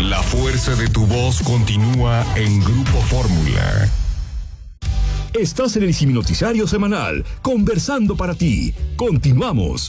La fuerza de tu voz continúa en Grupo Fórmula. Estás en el Siminoticiario Semanal, conversando para ti. Continuamos.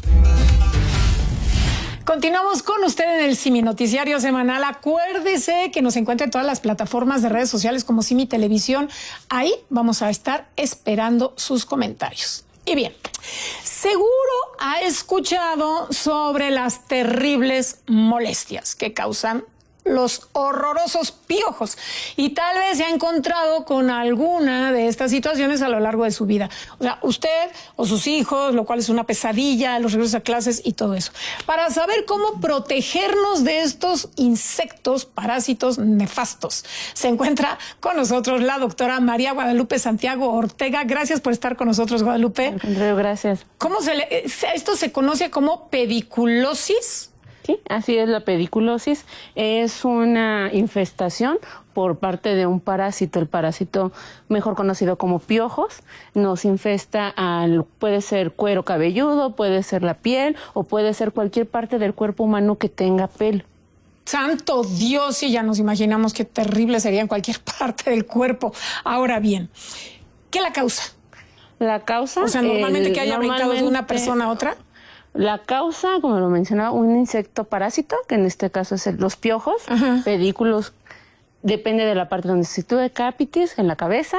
Continuamos con usted en el Siminoticiario Semanal. Acuérdese que nos encuentra en todas las plataformas de redes sociales como Simi Televisión. Ahí vamos a estar esperando sus comentarios. Y bien, seguro ha escuchado sobre las terribles molestias que causan los horrorosos piojos, y tal vez se ha encontrado con alguna de estas situaciones a lo largo de su vida. O sea, usted o sus hijos, lo cual es una pesadilla, los regresos a clases y todo eso. Para saber cómo protegernos de estos insectos, parásitos nefastos, se encuentra con nosotros la doctora María Guadalupe Santiago Ortega. Gracias por estar con nosotros, Guadalupe. Al contrario, gracias. Esto se conoce como pediculosis? Sí, así es, la pediculosis es una infestación por parte de un parásito. El parásito, mejor conocido como piojos, nos infesta puede ser cuero cabelludo, puede ser la piel o puede ser cualquier parte del cuerpo humano que tenga pelo. ¡Santo Dios! Y ya nos imaginamos qué terrible sería en cualquier parte del cuerpo. Ahora bien, ¿qué la causa? La causa... O sea, normalmente que haya brincado de una persona a otra. La causa, como lo mencionaba, un insecto parásito, que en este caso es los piojos, pedículos, depende de la parte donde se sitúe, capitis, en la cabeza,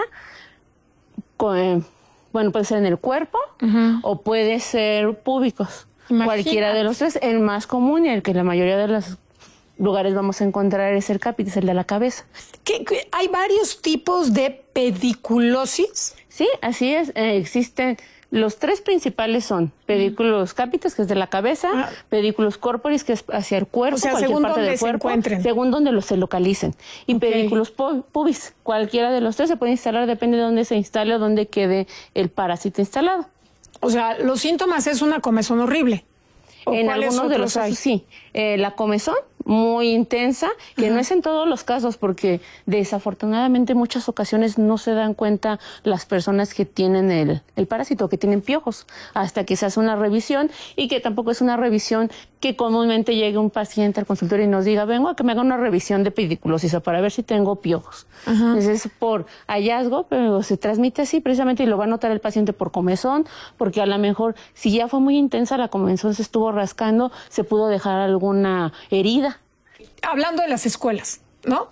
puede ser en el cuerpo o puede ser púbicos. Cualquiera de los tres. El más común y el que la mayoría de los lugares vamos a encontrar es el capitis, el de la cabeza. ¿Hay varios tipos de pediculosis? Sí, así es. Existen... Los tres principales son pedículos capitis, que es de la cabeza, pedículos corporis, que es hacia el cuerpo, o sea, cualquier según parte donde del cuerpo, según donde se localicen. Y pedículos pubis, cualquiera de los tres se puede instalar, depende de dónde se instale o dónde quede el parásito instalado. O sea, los síntomas es una comezón horrible. En algunos de los casos sí. La comezón muy intensa, que no es en todos los casos, porque desafortunadamente en muchas ocasiones no se dan cuenta las personas que tienen el parásito, que tienen piojos, hasta que se hace una revisión, y que tampoco es una revisión que comúnmente llegue un paciente al consultorio y nos diga, vengo a que me haga una revisión de pediculosis para ver si tengo piojos. Entonces, por hallazgo, pero se transmite así precisamente, y lo va a notar el paciente por comezón, porque a lo mejor si ya fue muy intensa la comezón, se estuvo rascando, se pudo dejar alguna herida. Hablando de las escuelas, ¿no?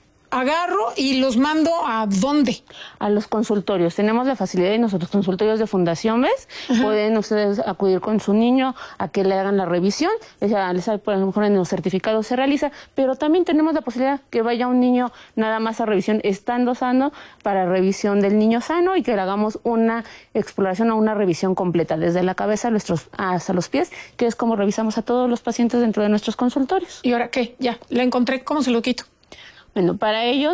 Agarro y los mando ¿a dónde? A los consultorios. Tenemos la facilidad y nosotros consultorios de Fundación ¿Ves? Pueden ustedes acudir con su niño a que le hagan la revisión. A lo mejor en los certificados se realiza, pero también tenemos la posibilidad que vaya un niño nada más a revisión estando sano, para revisión del niño sano, y que le hagamos una exploración o una revisión completa, desde la cabeza hasta los pies, que es como revisamos a todos los pacientes dentro de nuestros consultorios. ¿Y ahora qué? Ya, la encontré. ¿Cómo se lo quito? Bueno, para ello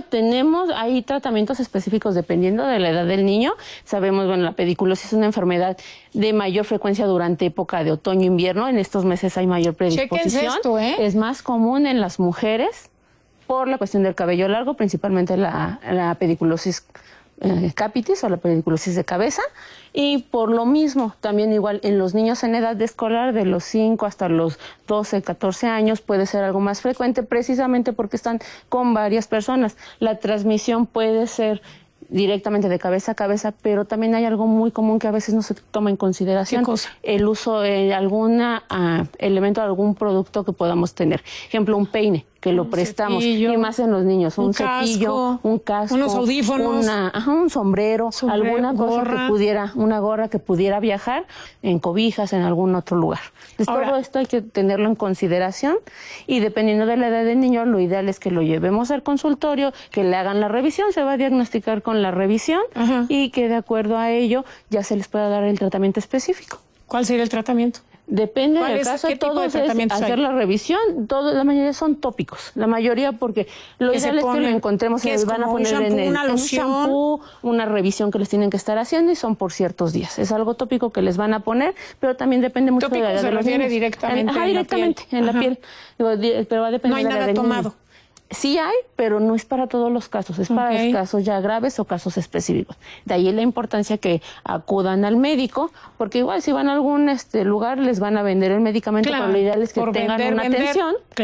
hay tratamientos específicos dependiendo de la edad del niño. Sabemos, la pediculosis es una enfermedad de mayor frecuencia durante época de otoño-invierno. En estos meses hay mayor predisposición. Chéquense esto, Es más común en las mujeres por la cuestión del cabello largo, principalmente la pediculosis capitis o la pediculosis de cabeza, y por lo mismo también igual en los niños en edad de escolar, de los 5 hasta los 12, 14 años, puede ser algo más frecuente, precisamente porque están con varias personas. La transmisión puede ser directamente de cabeza a cabeza, pero también hay algo muy común que a veces no se toma en consideración. ¿Qué cosa? El uso de algún elemento, algún producto que podamos tener. Ejemplo, un peine, que lo prestamos, cepillo, y más en los niños, un cepillo, un casco, unos audífonos, un sombrero, alguna cosa gorra. una gorra que pudiera viajar en cobijas, en algún otro lugar. Entonces, todo esto hay que tenerlo en consideración, y dependiendo de la edad del niño, lo ideal es que lo llevemos al consultorio, que le hagan la revisión, se va a diagnosticar con la revisión, y que de acuerdo a ello ya se les pueda dar el tratamiento específico. ¿Cuál sería el tratamiento? Depende del caso, todos es hacer la revisión, la mayoría son tópicos, la mayoría, porque lo ideal es que lo encontremos, se les van a poner en un shampoo, una revisión que les tienen que estar haciendo, y son por ciertos días. Es algo tópico que les van a poner, pero también depende mucho de la edad de los niños. Directamente en la piel. Pero va a depender no hay de la edad nada del tomado. niño. Sí hay, pero no es para todos los casos, es para los casos ya graves o casos específicos. De ahí la importancia que acudan al médico, porque igual si van a algún lugar les van a vender el medicamento, pero lo ideal es que tengan una atención. Claro.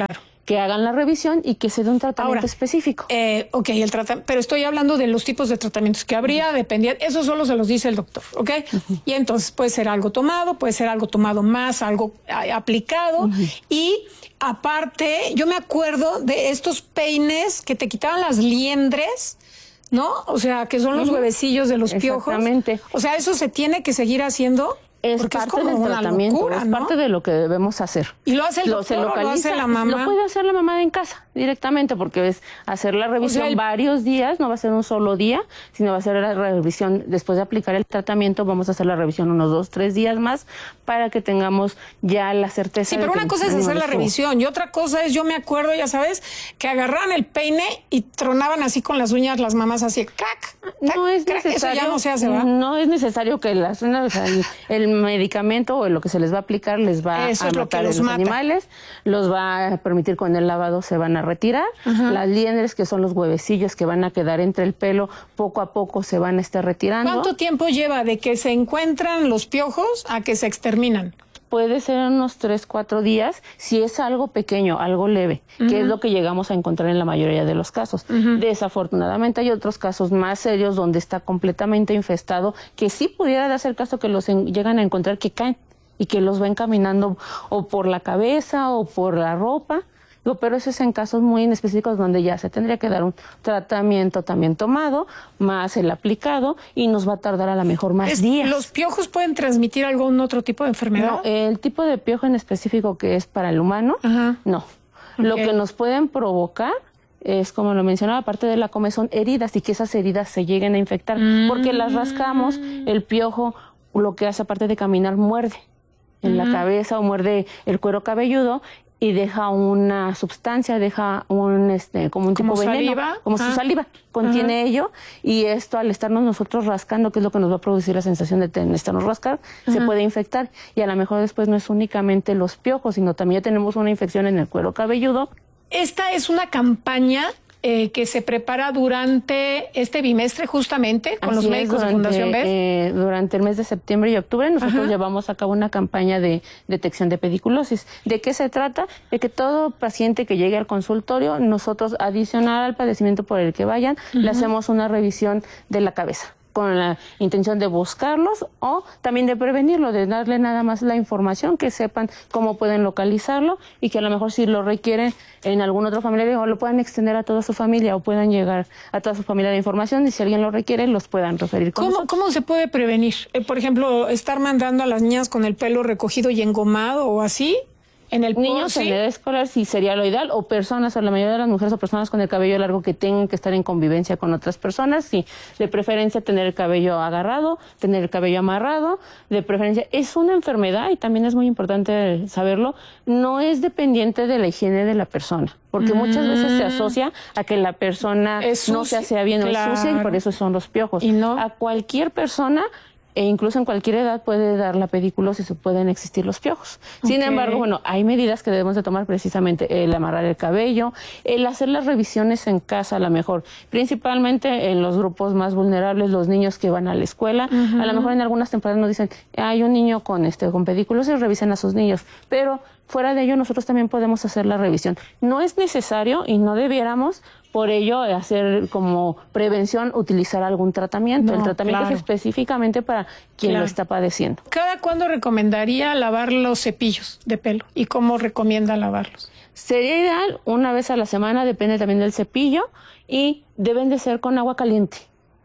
que hagan la revisión y que se dé un tratamiento específico. Ok, pero estoy hablando de los tipos de tratamientos que habría, dependiendo, eso solo se los dice el doctor, ¿ok? Y entonces puede ser algo tomado, puede ser algo tomado más, algo aplicado, y aparte, yo me acuerdo de estos peines que te quitaban las liendres, ¿no? O sea, que son los huevecillos de los piojos. Exactamente. O sea, eso se tiene que seguir haciendo. Es parte del tratamiento, locura, ¿no? Es parte de lo que debemos hacer. ¿Y lo hace el doctor o lo hace la mamá? Lo puede hacer la mamá en casa directamente, porque es hacer la revisión varios días, no va a ser un solo día, sino va a ser la revisión, después de aplicar el tratamiento, vamos a hacer la revisión unos 2, 3 días más para que tengamos ya la certeza. Sí, pero una cosa es hacer la revisión y otra cosa es, yo me acuerdo, ya sabes, que agarraban el peine y tronaban así con las uñas las mamás así, ¡cac! No es necesario. Eso ya no se hace, ¿va? No es necesario que las uñas, el medicamento o lo que se les va a aplicar les va a matar a los animales, los va a permitir con el lavado se van a retirar. Las liendres, que son los huevecillos que van a quedar entre el pelo, poco a poco se van a estar retirando. ¿Cuánto tiempo lleva de que se encuentran los piojos a que se exterminan? Puede ser unos 3, 4 días, si es algo pequeño, algo leve, que es lo que llegamos a encontrar en la mayoría de los casos. Desafortunadamente hay otros casos más serios donde está completamente infestado, que sí pudiera darse el caso que los llegan a encontrar que caen y que los ven caminando o por la cabeza o por la ropa. Pero eso es en casos muy específicos donde ya se tendría que dar un tratamiento también tomado, más el aplicado, y nos va a tardar a lo mejor más días. ¿Los piojos pueden transmitir algún otro tipo de enfermedad? No, el tipo de piojo en específico que es para el humano, no. Lo que nos pueden provocar es, como lo mencionaba, aparte de la comezón, heridas, y que esas heridas se lleguen a infectar, porque las rascamos, el piojo lo que hace aparte de caminar muerde en la cabeza o muerde el cuero cabelludo, y deja una sustancia, deja un como un tipo veneno, saliva, como su saliva contiene ello, y esto al estarnos nosotros rascando, que es lo que nos va a producir la sensación de estarnos rascar, se puede infectar, y a lo mejor después no es únicamente los piojos, sino también ya tenemos una infección en el cuero cabelludo. Esta es una campaña que se prepara durante este bimestre, justamente con los médicos de Fundación BES. Durante el mes de septiembre y octubre nosotros llevamos a cabo una campaña de detección de pediculosis. ¿De qué se trata? De que todo paciente que llegue al consultorio, nosotros, adicional al padecimiento por el que vayan, le hacemos una revisión de la cabeza, con la intención de buscarlos o también de prevenirlo, de darle nada más la información, que sepan cómo pueden localizarlo, y que a lo mejor si lo requieren en algún otro familiar o lo puedan extender a toda su familia o puedan llegar a toda su familia la información, y si alguien lo requiere los puedan referir con nosotros. ¿Cómo se puede prevenir? Por ejemplo, estar mandando a las niñas con el pelo recogido y engomado o así. En el niños en edad escolar sí sería lo ideal, o personas, o la mayoría de las mujeres o personas con el cabello largo que tengan que estar en convivencia con otras personas, sí, de preferencia tener el cabello agarrado, tener el cabello amarrado, de preferencia. Es una enfermedad, y también es muy importante saberlo, no es dependiente de la higiene de la persona, porque muchas veces se asocia a que la persona no se asea bien o es sucia, y por eso son los piojos. Y no. A cualquier persona, e incluso en cualquier edad, puede dar la pediculosis o pueden existir los piojos. Sin embargo, bueno, hay medidas que debemos de tomar, precisamente el amarrar el cabello, el hacer las revisiones en casa, a lo mejor, principalmente en los grupos más vulnerables, los niños que van a la escuela. A lo mejor en algunas temporadas nos dicen, hay un niño con pediculosis, revisen a sus niños, pero fuera de ello nosotros también podemos hacer la revisión. No es necesario, y no debiéramos por ello hacer como prevención, utilizar algún tratamiento. El tratamiento es específicamente para quien lo está padeciendo. ¿Cada cuándo recomendaría lavar los cepillos de pelo? ¿Y cómo recomienda lavarlos? Sería ideal una vez a la semana, depende también del cepillo, y deben de ser con agua caliente.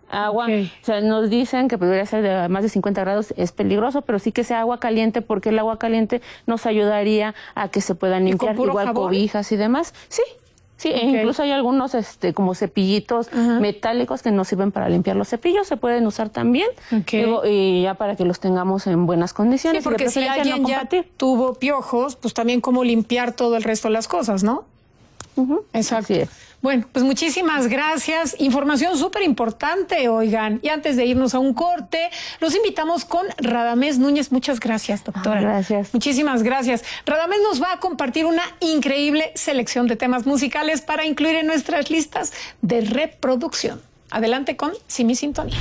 O sea, nos dicen que podría ser de más de 50 grados, es peligroso, pero sí que sea agua caliente, porque el agua caliente nos ayudaría a que se puedan limpiar, igual jabón, cobijas y demás. Sí, e incluso hay algunos como cepillitos metálicos que nos sirven para limpiar los cepillos, se pueden usar también, y ya para que los tengamos en buenas condiciones. Sí, porque si alguien ya tuvo piojos, pues también cómo limpiar todo el resto de las cosas, ¿no? Exacto. Así es. Bueno, pues muchísimas gracias. Información súper importante, oigan. Y antes de irnos a un corte, los invitamos con Radamés Núñez. Muchas gracias, doctora. Gracias. Muchísimas gracias. Radamés nos va a compartir una increíble selección de temas musicales para incluir en nuestras listas de reproducción. Adelante con Simi Sintonía.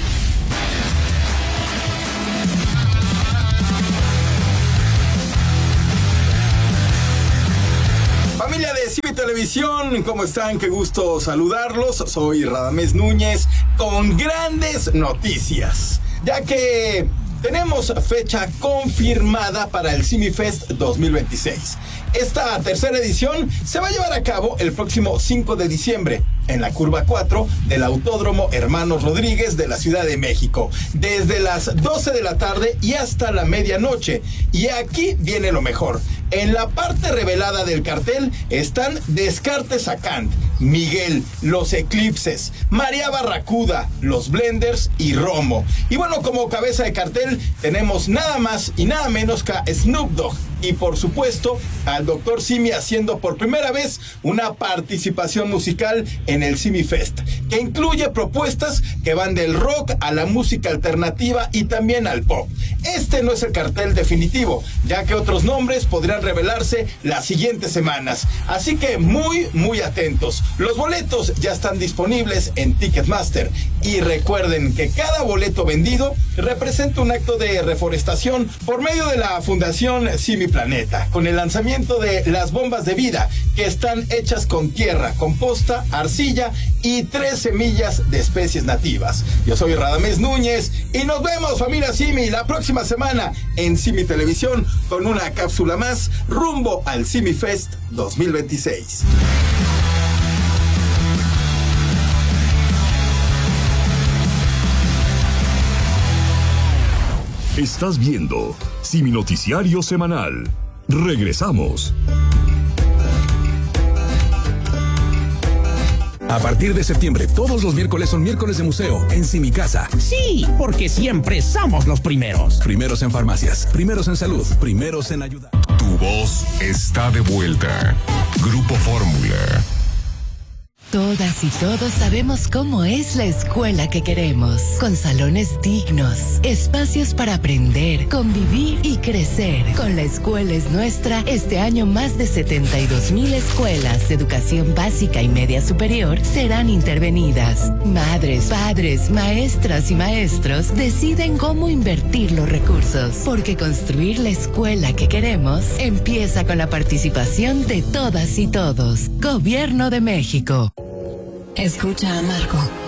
Familia de CIVI Televisión, Televisión, ¿cómo están? Qué gusto saludarlos. Soy Radamés Núñez con grandes noticias, ya que tenemos fecha confirmada para el CIMIFest 2026. Esta tercera edición se va a llevar a cabo el próximo 5 de diciembre en la curva 4 del Autódromo Hermanos Rodríguez de la Ciudad de México, desde las 12 de la tarde y hasta la medianoche. Y aquí viene lo mejor. En la parte revelada del cartel están Descartes a Kant, Miguel, Los Eclipses, María Barracuda, Los Blenders y Romo. Y bueno, como cabeza de cartel tenemos nada más y nada menos que a Snoop Dogg. Y por supuesto, al Dr. Simi haciendo por primera vez una participación musical en el CIMIFest, que incluye propuestas que van del rock a la música alternativa y también al pop. Este no es el cartel definitivo, ya que otros nombres podrían revelarse las siguientes semanas. Así que muy atentos. Los boletos ya están disponibles en Ticketmaster. Y recuerden que cada boleto vendido representa un acto de reforestación por medio de la Fundación Simi Planeta, con el lanzamiento de las bombas de vida, que están hechas con tierra, composta, arcilla y 3 semillas de especies nativas. Yo soy Radamés Núñez y nos vemos, familia Simi, la próxima semana en Simi Televisión con una cápsula más rumbo al CIMIFest 2026. Estás viendo Simi Noticiario Semanal. Regresamos. A partir de septiembre, todos los miércoles son miércoles de museo en Simi Casa. Sí, porque siempre somos los primeros. Primeros en farmacias, primeros en salud, primeros en ayuda. Tu voz está de vuelta. Grupo Fórmula. Todas y todos sabemos cómo es la escuela que queremos, con salones dignos, espacios para aprender, convivir y crecer. Con La Escuela es Nuestra, este año más de 72,000 escuelas de educación básica y media superior serán intervenidas. Madres, padres, maestras y maestros deciden cómo invertir los recursos, porque construir la escuela que queremos empieza con la participación de todas y todos. Gobierno de México. Escucha a Marco.